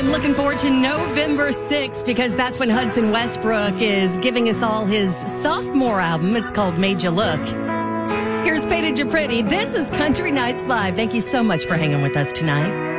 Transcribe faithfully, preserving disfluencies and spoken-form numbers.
am looking forward to November sixth because that's when Hudson Westbrook is giving us all his sophomore album. It's called Made You Look. Here's Painted You Pretty. This is Country Nights Live. Thank you so much for hanging with us tonight.